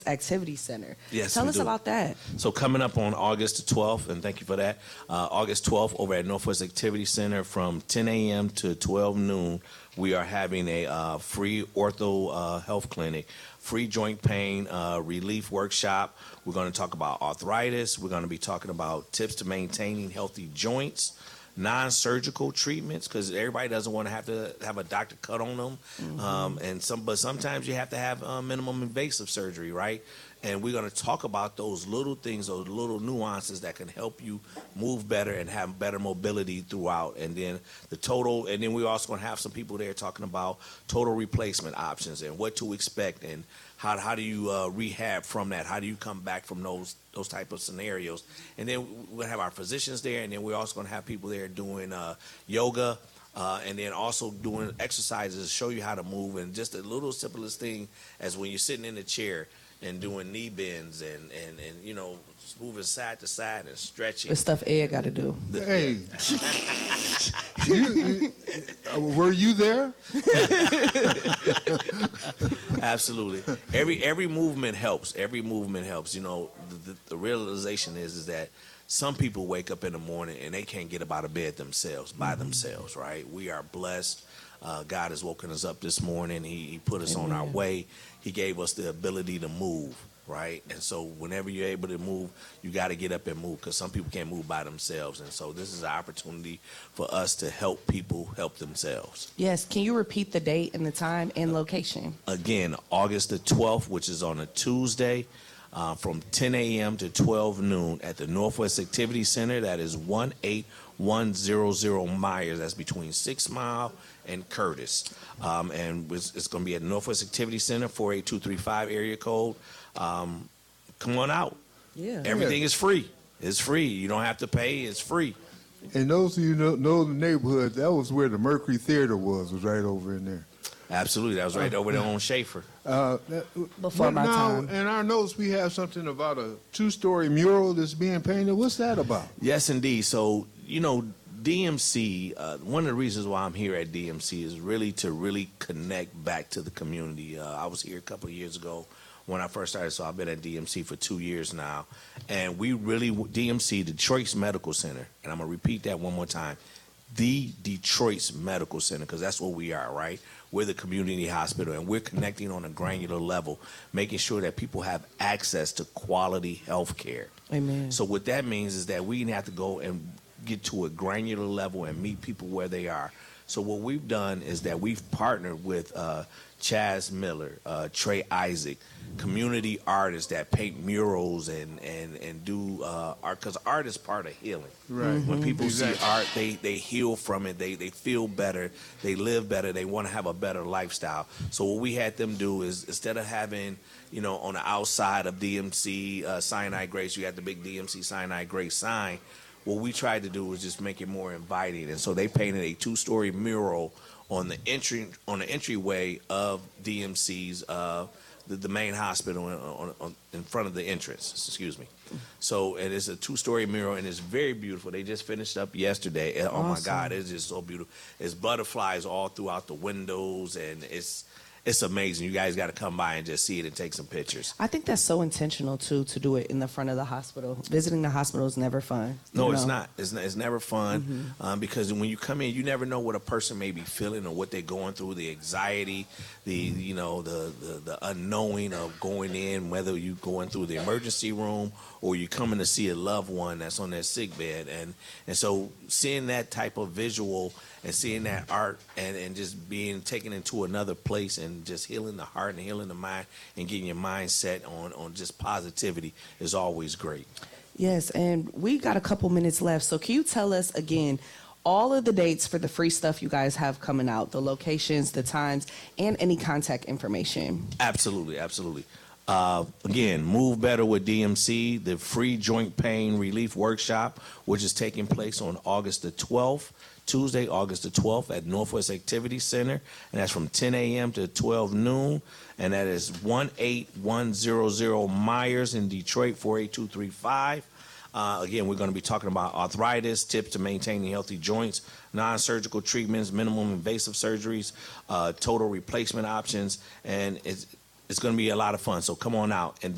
Activity Center. Yes, Tell we us do. about that. So coming up on August the 12th, and thank you for that, August 12th over at Northwest Activity Center from 10 a.m. to 12 noon, we are having a free ortho health clinic, free joint pain relief workshop. We're going to talk about arthritis. We're going to be talking about tips to maintaining healthy joints, non-surgical treatments, because everybody doesn't want to have a doctor cut on them, but sometimes you have to have minimum invasive surgery, right? And we're going to talk about those little things, those little nuances that can help you move better and have better mobility throughout. And then we're also going to have some people there talking about total replacement options and what to expect and how do you rehab from that? How do you come back from those type of scenarios? And then we'll have our physicians there, and then we're also going to have people there doing yoga, and then also doing exercises to show you how to move. And just the little simplest thing as when you're sitting in the chair and doing knee bends and moving side to side and stretching. The stuff Ed got to do. Hey, were you there? Absolutely. Every movement helps. Every movement helps. The realization is that some people wake up in the morning and they can't get up out of bed themselves, by themselves, right? We are blessed. God has woken us up this morning. He put us on our way. He gave us the ability to move, right? And so whenever you're able to move, you got to get up and move, because some people can't move by themselves. And so this is an opportunity for us to help people help themselves. Yes. Can you repeat the date and the time and location? Again, August the 12th, which is on a Tuesday, from 10 a.m. to 12 noon at the Northwest Activity Center. That is 18100 Myers. That's between 6 Mile and Curtis. And it's going to be at Northwest Activity Center, 48235 area code. Come on out. Yeah. Everything is free. It's free. You don't have to pay. It's free. And those of you know the neighborhood, that was where the Mercury Theater was right over in there. Absolutely. That was right over there on Schaefer. Before my time. In our notes, we have something about a 2-story mural that's being painted. What's that about? Yes, indeed. So, DMC, one of the reasons why I'm here at DMC is really to connect back to the community. I was here a couple of years ago when I first started, so I've been at DMC for 2 years now. And DMC, Detroit's Medical Center, and I'm going to repeat that one more time, the Detroit's Medical Center, because that's what we are, right? We're the community hospital, and we're connecting on a granular level, making sure that people have access to quality health care. Amen. So what that means is that we have to go and get to a granular level and meet people where they are. So what we've done is that we've partnered with Chaz Miller, Trey Isaac, community artists that paint murals and do art, because art is part of healing. Right. When people see art, they heal from it. They feel better. They live better. They want to have a better lifestyle. So what we had them do is, instead of having, on the outside of DMC Sinai Grace, you had the big DMC Sinai Grace sign. What we tried to do was just make it more inviting, and so they painted a 2-story mural on the entryway of DMC's the main hospital in front of the entrance. Excuse me. So it is a 2-story mural, and it's very beautiful. They just finished up yesterday. And, oh my God, it's just so beautiful. It's butterflies all throughout the windows, and it's amazing. You guys got to come by and just see it and take some pictures. I think that's so intentional, too, to do it in the front of the hospital. Visiting the hospital is never fun. No, it's not. It's never fun, because when you come in, you never know what a person may be feeling or what they're going through, the anxiety, the unknowing of going in, whether you're going through the emergency room or you're coming to see a loved one that's on their sick bed. And so seeing that type of visual and seeing that art and just being taken into another place and just healing the heart and healing the mind and getting your mind set on just positivity is always great. Yes, and we got a couple minutes left. So can you tell us again all of the dates for the free stuff you guys have coming out, the locations, the times, and any contact information? Absolutely. Again, Move Better with DMC, the free joint pain relief workshop, which is taking place on August the 12th. Tuesday, August the 12th at Northwest Activity Center, and that's from 10 a.m. to 12 noon, and that is 18100 Myers in Detroit, 48235. Again, we're going to be talking about arthritis, tips to maintaining healthy joints, non-surgical treatments, minimum invasive surgeries, total replacement options, and it's going to be a lot of fun, so come on out. And